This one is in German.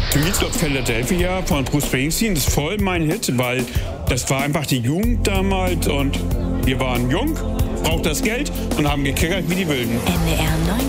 Streets of Philadelphia von Bruce Springsteen ist voll mein Hit, weil das war einfach die Jugend damals und wir waren jung, brauchten das Geld und haben gekickert wie die Wilden. NDR 9.